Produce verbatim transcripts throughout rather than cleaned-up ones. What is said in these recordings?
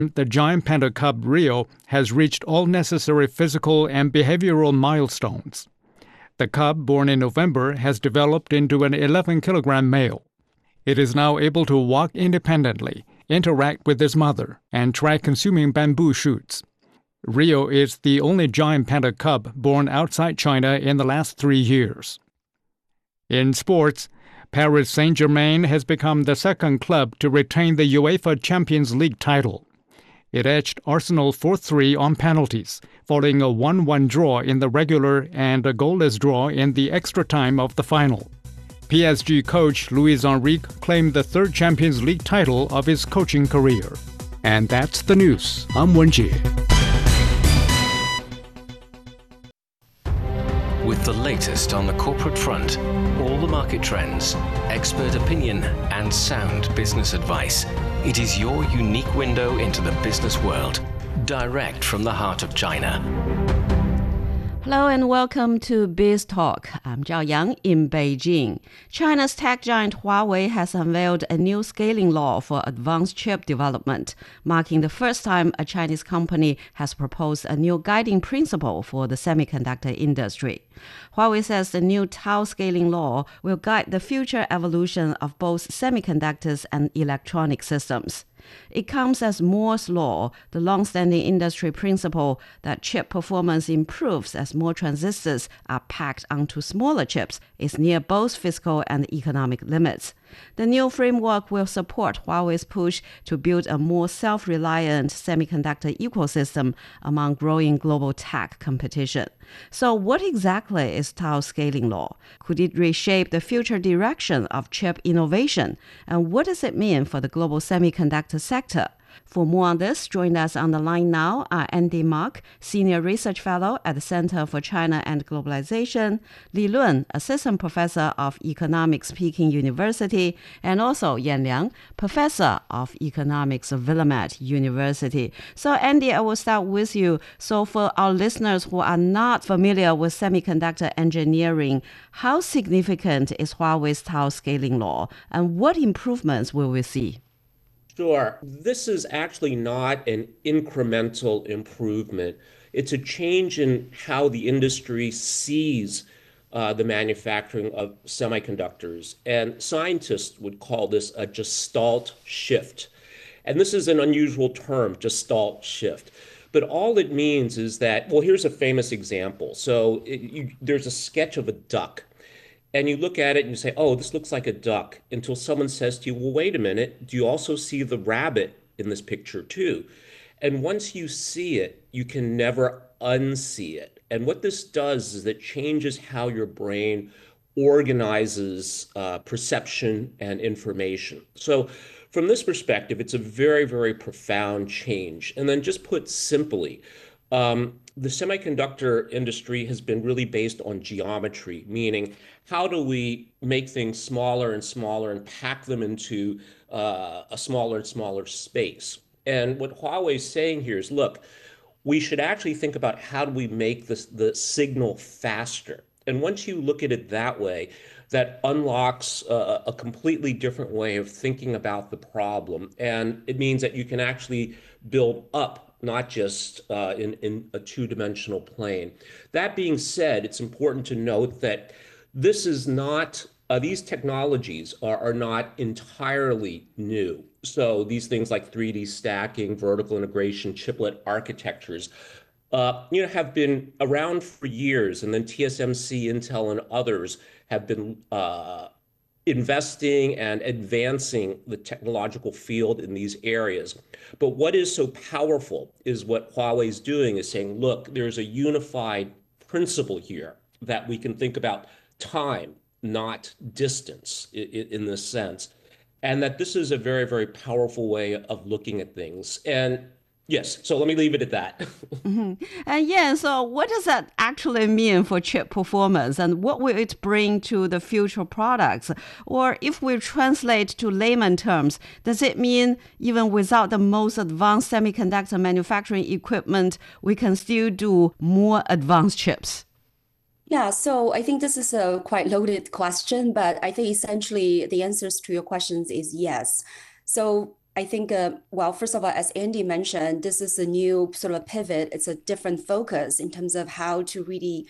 The giant panda cub Rio has reached all necessary physical and behavioral milestones. The cub, born in November, has developed into an eleven kilogram male. It is now able to walk independently, interact with his mother, and try consuming bamboo shoots. Rio is the only giant panda cub born outside China in the last three years. In sports, Paris Saint-Germain has become the second club to retain the UEFA Champions League title. It edged Arsenal four three on penalties, following a one one draw in the regular and a goalless draw in the extra time of the final. P S G coach Luis Enrique claimed the third Champions League title of his coaching career. And that's the news. I'm Wenjie. With the latest on the corporate front, all the market trends, expert opinion, and sound business advice, it is your unique window into the business world, direct from the heart of China. Hello and welcome to Biz Talk. I'm Zhao Yang in Beijing. China's tech giant Huawei has unveiled a new scaling law for advanced chip development, marking the first time a Chinese company has proposed a new guiding principle for the semiconductor industry. Huawei says the new Tau scaling law will guide the future evolution of both semiconductors and electronic systems. It comes as Moore's law, the long-standing industry principle that chip performance improves as more transistors are packed onto smaller chips, is near both physical and economic limits. The new framework will support Huawei's push to build a more self-reliant semiconductor ecosystem among growing global tech competition. So what exactly is Tau scaling law? Could it reshape the future direction of chip innovation? And what does it mean for the global semiconductor sector? For more on this, join us on the line now are Andy Mark, Senior Research Fellow at the Center for China and Globalization, Li Lun, Assistant Professor of Economics, Peking University, and also Yan Liang, Professor of Economics of Willamette University. So Andy, I will start with you. So for our listeners who are not familiar with semiconductor engineering, how significant is Huawei's Tau scaling law, and what improvements will we see? Sure. This is actually not an incremental improvement. It's a change in how the industry sees uh, the manufacturing of semiconductors. And scientists would call this a gestalt shift. And this is an unusual term, gestalt shift. But all it means is that, well, here's a famous example. So it, you, there's a sketch of a duck. And you look at it and you say, oh, this looks like a duck, until someone says to you, well, wait a minute, do you also see the rabbit in this picture too? And once you see it, you can never unsee it. And what this does is it changes how your brain organizes uh, perception and information. So from this perspective, it's a very, very profound change. And then just put simply, um, the semiconductor industry has been really based on geometry, meaning how do we make things smaller and smaller and pack them into uh, a smaller and smaller space. And what Huawei is saying here is, look, we should actually think about how do we make this, the signal faster. And once you look at it that way, that unlocks a, a completely different way of thinking about the problem. And it means that you can actually build up, not just uh, in, in a two-dimensional plane. That being said, it's important to note that this is not, uh, these technologies are, are not entirely new. So these things like three D stacking, vertical integration, chiplet architectures, uh, you know, have been around for years. And then T S M C, Intel, and others have been uh, investing and advancing the technological field in these areas. But what is so powerful is what Huawei is doing is saying, look, there's a unified principle here that we can think about time, not distance in, in this sense. And that this is a very, very powerful way of looking at things. And yes, so let me leave it at that. Mm-hmm. And yeah, so what does that actually mean for chip performance, and what will it bring to the future products? Or if we translate to layman terms, does it mean even without the most advanced semiconductor manufacturing equipment, we can still do more advanced chips? Yeah, so I think this is a quite loaded question, but I think essentially the answers to your questions is yes. So I think, uh, well, first of all, as Andy mentioned, this is a new sort of pivot. It's a different focus in terms of how to really,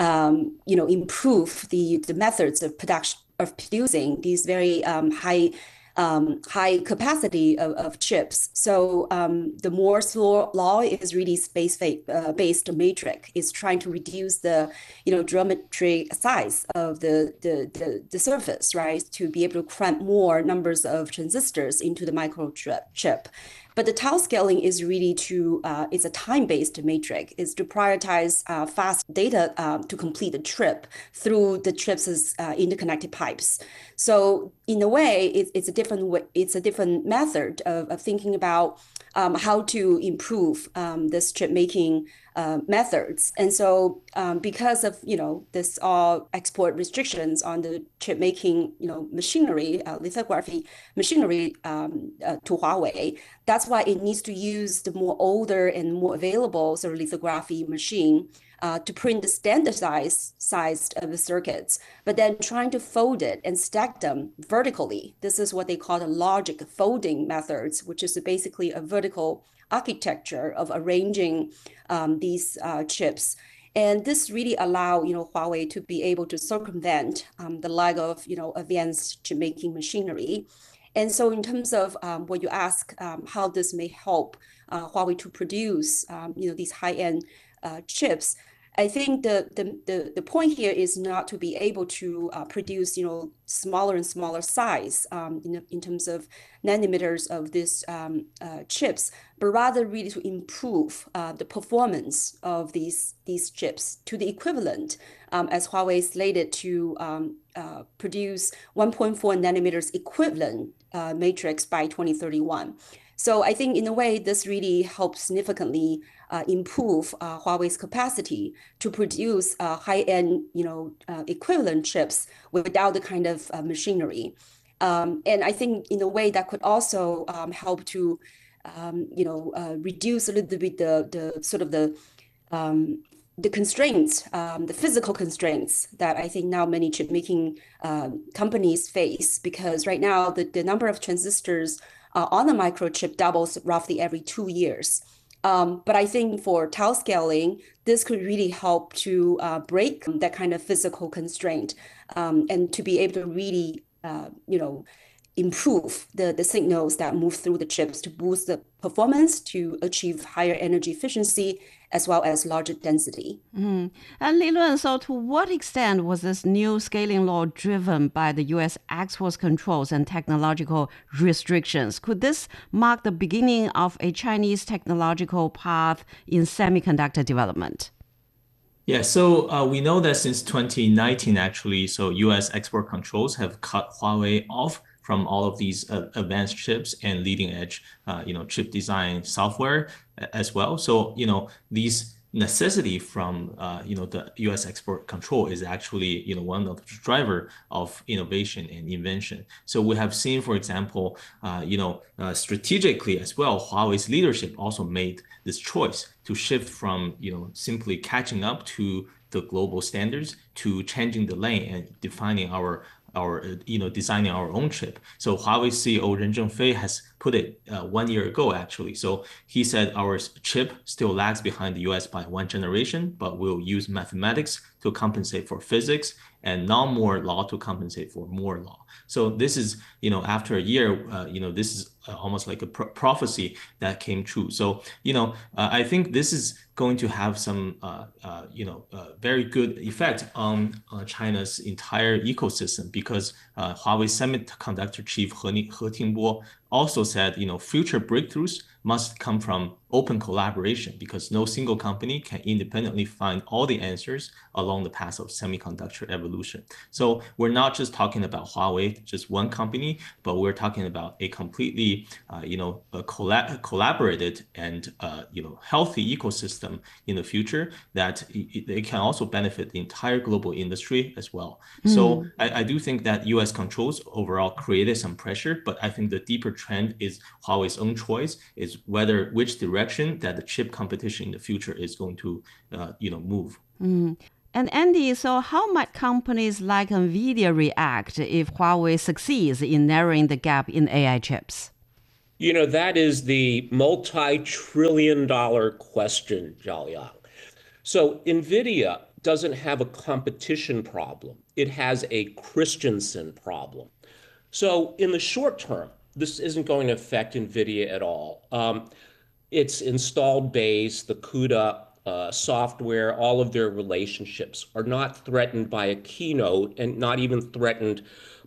um, you know, improve the the methods of production of producing these very um, high um, high capacity of, of chips. So um, the Moore's law, law is really space-based uh, matrix. It's trying to reduce the, you know, geometry size of the, the, the, the surface, right, to be able to cram more numbers of transistors into the microchip. But the tau scaling is really to, uh, it's a time-based matrix, is to prioritize uh, fast data uh, to complete the trip through the chips' uh, interconnected pipes. So in a way, it, it's a different way, it's a different method of, of thinking about um, how to improve um, this chip making uh, methods. And so um, because of, you know, this all export restrictions on the chip making, you know, machinery, uh, lithography machinery um, uh, to Huawei, that's why it needs to use the more older and more available sort of lithography machine uh, to print the standardized sized of the circuits, but then trying to fold it and stack them vertically. This is what they call the logic folding methods, which is basically a vertical architecture of arranging um, these uh, chips. And this really allow, you know, Huawei to be able to circumvent um, the lack of, you know, advanced chip making machinery. And so in terms of um, what you ask, um, how this may help uh, Huawei to produce, um, you know, these high-end uh, chips, I think the, the, the, the point here is not to be able to uh, produce, you know, smaller and smaller size um, in, in terms of nanometers of these um, uh, chips, but rather really to improve uh, the performance of these, these chips to the equivalent um, as Huawei slated to um, uh, produce one point four nanometers equivalent uh, matrix by twenty thirty-one. So I think in a way, this really helps significantly uh, improve uh, Huawei's capacity to produce uh, high-end, you know, uh, equivalent chips without the kind of uh, machinery. Um, and I think in a way that could also um, help to, um, you know, uh, reduce a little bit the, the sort of the um, the constraints, um, the physical constraints that I think now many chip making uh, companies face, because right now the, the number of transistors uh, on the microchip doubles roughly every two years. Um, but I think for tau scaling, this could really help to uh, break that kind of physical constraint um, and to be able to really, uh, you know, improve the, the signals that move through the chips to boost the performance, to achieve higher energy efficiency, as well as larger density. Mm-hmm. And Li Lun, so to what extent was this new scaling law driven by the U S export controls and technological restrictions? Could this mark the beginning of a Chinese technological path in semiconductor development? Yeah, so uh, we know that since twenty nineteen, actually, so U S export controls have cut Huawei off from all of these uh, advanced chips and leading edge, uh, you know, chip design software as well. So, you know, these necessity from, uh, you know, the U S export control is actually, you know, one of the driver of innovation and invention. So we have seen, for example, uh, you know, uh, strategically as well, Huawei's leadership also made this choice to shift from, you know, simply catching up to the global standards to changing the lane and defining our our, you know, designing our own chip. So Huawei C E O Ren Zhengfei has put it uh, one year ago, actually. So he said our chip still lags behind the U S by one generation, but we'll use mathematics to compensate for physics and non-Moore law to compensate for Moore law. So this is, you know, after a year, uh, you know, this is uh, almost like a pro prophecy that came true. So, you know, uh, I think this is going to have some, uh, uh, you know, uh, very good effect on uh, China's entire ecosystem, because uh, Huawei semiconductor chief He, He Tingbo also said, you know, future breakthroughs must come from open collaboration, because no single company can independently find all the answers along the path of semiconductor evolution. So we're not just talking about Huawei, just one company, but we're talking about a completely, uh, you know, a collab collaborated and, uh, you know, healthy ecosystem in the future that it, it can also benefit the entire global industry as well. Mm. So I, I do think that U S controls overall created some pressure, but I think the deeper trend is Huawei's own choice, is whether which direction that the chip competition in the future is going to, uh, you know, move. Mm. And Andy, so how might companies like NVIDIA react if Huawei succeeds in narrowing the gap in A I chips? You know, that is the multi-trillion dollar question, Zhaoyang. So NVIDIA doesn't have a competition problem. It has a Christensen problem. So in the short term, this isn't going to affect NVIDIA at all. Um, its installed base, the CUDA uh, software, all of their relationships are not threatened by a keynote and not even threatened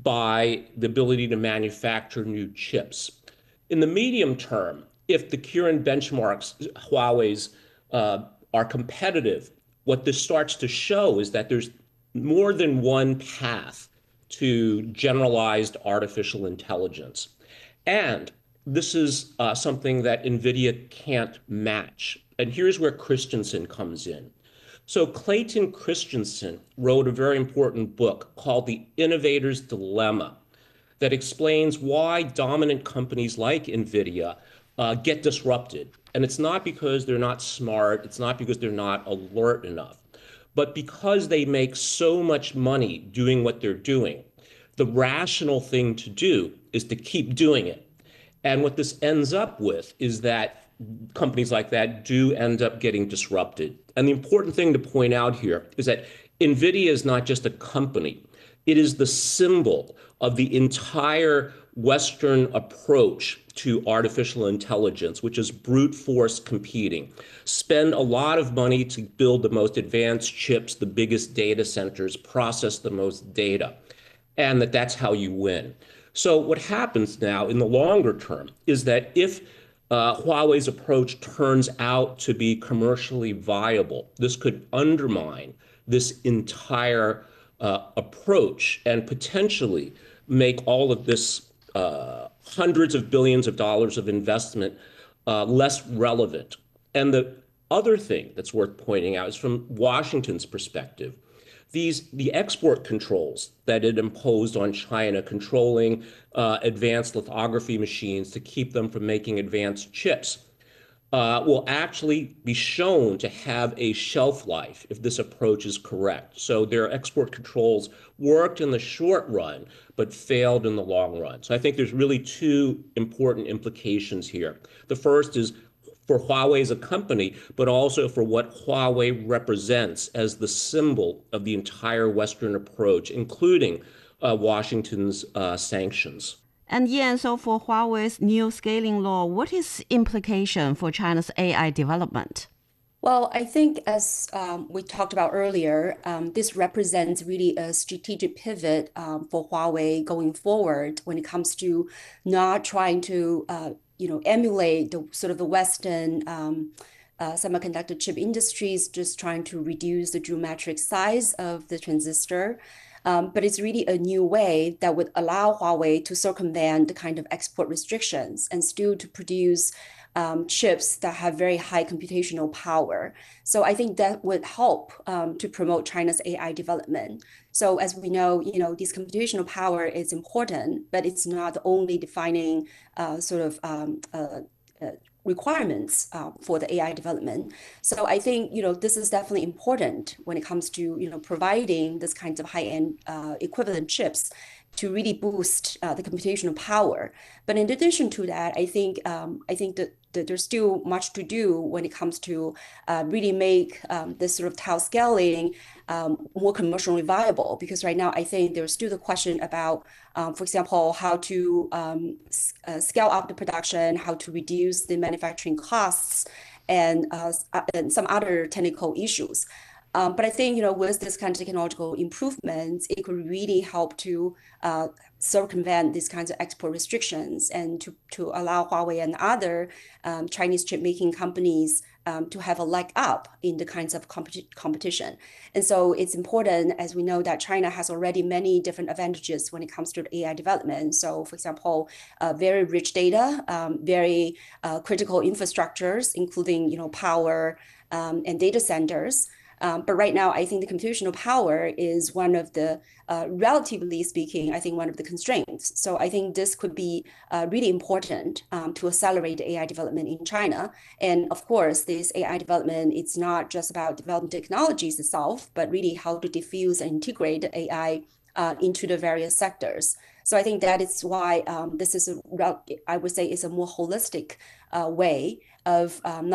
by the ability to manufacture new chips. In the medium term, if the Kirin benchmarks, Huawei's, uh, are competitive, what this starts to show is that there's more than one path to generalized artificial intelligence. And this is uh, something that NVIDIA can't match. And here's where Christensen comes in. So Clayton Christensen wrote a very important book called The Innovator's Dilemma that explains why dominant companies like NVIDIA uh, get disrupted. And it's not because they're not smart, it's not because they're not alert enough, but because they make so much money doing what they're doing. The rational thing to do is to keep doing it. And what this ends up with is that companies like that do end up getting disrupted. And the important thing to point out here is that NVIDIA is not just a company. It is the symbol of the entire Western approach to artificial intelligence, which is brute force competing. Spend a lot of money to build the most advanced chips, the biggest data centers, process the most data, and that that's how you win. So what happens now in the longer term is that if uh, Huawei's approach turns out to be commercially viable, this could undermine this entire uh, approach and potentially make all of this uh, hundreds of billions of dollars of investment uh, less relevant. And the other thing that's worth pointing out is from Washington's perspective, these the export controls that it imposed on China, controlling uh, advanced lithography machines to keep them from making advanced chips, uh, will actually be shown to have a shelf life if this approach is correct. So their export controls worked in the short run, but failed in the long run. So I think there's really two important implications here. The first is for Huawei as a company, but also for what Huawei represents as the symbol of the entire Western approach, including uh, Washington's uh, sanctions. And Yan, so for Huawei's new scaling law, what is implication for China's A I development? Well, I think as um, we talked about earlier, um, this represents really a strategic pivot um, for Huawei going forward when it comes to not trying to, uh, you know, emulate the sort of the Western um, uh, semiconductor chip industries, just trying to reduce the geometric size of the transistor. Um, but it's really a new way that would allow Huawei to circumvent the kind of export restrictions and still to produce um, chips that have very high computational power. So I think that would help um, to promote China's A I development. So as we know, you know, this computational power is important, but it's not the only defining uh, sort of um, uh, uh, requirements uh, for the A I development. So I think, you know, this is definitely important when it comes to, you know, providing this kinds of high-end uh, equivalent chips to really boost uh, the computational power. But in addition to that, I think um, I think that, that there's still much to do when it comes to uh, really make um, this sort of tau scaling um, more commercially viable. Because right now, I think there's still the question about, um, for example, how to um, uh, scale up the production, how to reduce the manufacturing costs, and, uh, and some other technical issues. Um, but I think, you know, with this kind of technological improvements, it could really help to uh, circumvent these kinds of export restrictions and to, to allow Huawei and other um, Chinese chip making companies um, to have a leg up in the kinds of competi- competition. And so it's important, as we know, that China has already many different advantages when it comes to the A I development. So, for example, uh, very rich data, um, very uh, critical infrastructures, including, you know, power um, and data centers. Um, but right now, I think the computational power is one of the, uh, relatively speaking, I think one of the constraints. So I think this could be uh, really important um, to accelerate the A I development in China. And of course, this A I development, it's not just about developing technologies itself, but really how to diffuse and integrate A I uh, into the various sectors. So I think that is why um, this is, a, I would say, is a more holistic uh, way of um,